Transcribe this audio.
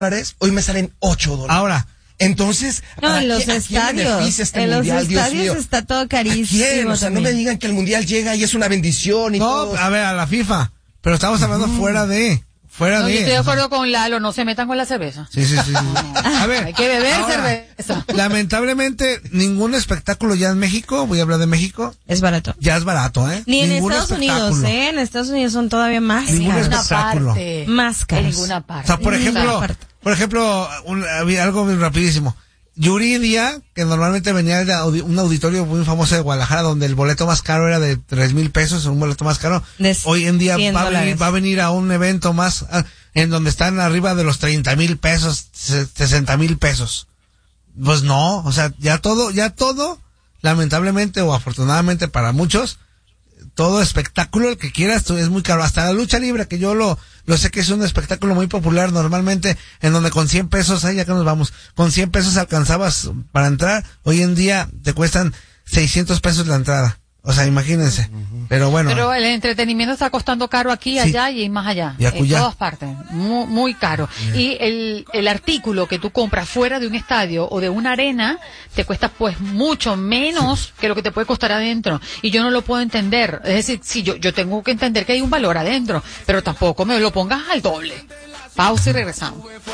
hoy me salen $8. Ahora, entonces, no, en los estadios, está todo carísimo. ¿A quién? O sea, no me digan que el mundial llega y es una bendición y todo. No, a ver, a la FIFA. Pero estamos hablando fuera de. Yo estoy de acuerdo con Lalo, no se metan con la cerveza. Sí. A ver, hay que beber cerveza. Lamentablemente, ningún espectáculo ya en México, voy a hablar de México. Es barato. Ya es barato, ¿eh? Ni en Estados Unidos, ¿eh? En Estados Unidos son todavía más caros. Ningún espectáculo. Más caros. En ninguna parte. O sea, por ejemplo, había algo muy rapidísimo. Yuridia, que normalmente venía de un auditorio muy famoso de Guadalajara, donde el boleto más caro era de 3,000 pesos, un boleto más caro. Hoy en día va a venir a un evento más, en donde están arriba de los 30,000 pesos, 60,000 pesos. Pues no, o sea, ya todo, lamentablemente o afortunadamente para muchos, todo espectáculo, el que quieras, es muy caro. Hasta la lucha libre, que yo lo sé que es un espectáculo muy popular normalmente, en donde con 100 pesos, ya que nos vamos, con 100 pesos alcanzabas para entrar. Hoy en día te cuestan 600 pesos la entrada. O sea, imagínense. Pero bueno. Pero el entretenimiento está costando caro aquí, allá y más allá. En todas partes. Muy, muy caro. Y el artículo que tú compras fuera de un estadio o de una arena te cuesta pues mucho menos que lo que te puede costar adentro. Y yo no lo puedo entender. Es decir, sí, yo tengo que entender que hay un valor adentro, pero tampoco me lo pongas al doble. Pausa y regresamos.